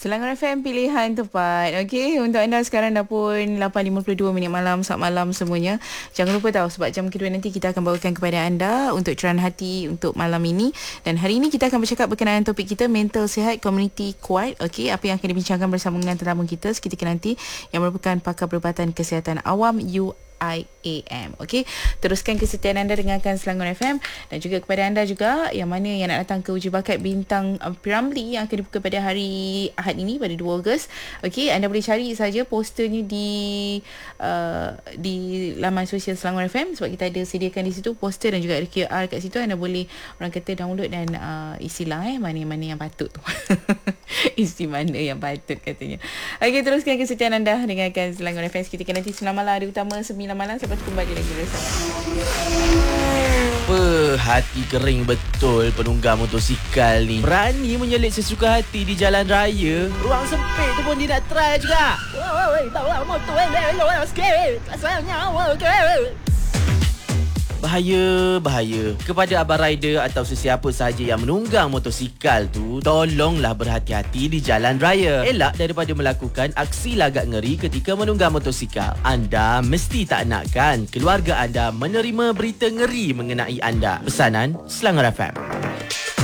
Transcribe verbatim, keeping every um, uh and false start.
Selangor F M, pilihan tepat. Okey, untuk anda sekarang dah pun lapan lima puluh dua minit malam. Selamat malam semuanya. Jangan lupa tahu, sebab jam kedua nanti kita akan bawakan kepada anda untuk curahan hati untuk malam ini. Dan hari ini kita akan bercakap berkenaan topik kita, mental sihat, komuniti kuat. Okey, apa yang akan dibincangkan bersama dengan tetamu kita seketika nanti, yang merupakan pakar perubatan kesihatan awam U I A M. Okey, teruskan kesetiaan anda dengarkan Selangor F M, dan juga kepada anda juga yang mana yang nak datang ke uji bakat bintang uh, Piramli yang akan dibuka pada hari Ahad ini pada dua Ogos. Okey, anda boleh cari saja posternya di uh, di laman sosial Selangor F M, sebab kita ada sediakan di situ poster dan juga ada Q R kat situ. Anda boleh, orang kata, download dan uh, isilah eh mana-mana yang patut tu. Isi mana yang patut katanya. Okey, teruskan kesetiaan anda dengarkan Selangor F M. Kita nanti sembilan malam ada utama sembilan malam sampai kembali lagi bersama. Apa, hati kering betul penunggang motosikal ni. Berani menyelit sesuka hati di jalan raya. Ruang sempit tu pun dia nak try juga. Woi, tahu lah motor elok sikit. Asalnya okey. Bahaya, bahaya. Kepada abang rider atau sesiapa sahaja yang menunggang motosikal tu, tolonglah berhati-hati di jalan raya. Elak daripada melakukan aksi lagak ngeri ketika menunggang motosikal. Anda mesti tak nakkan keluarga anda menerima berita ngeri mengenai anda. Pesanan Selangor F M.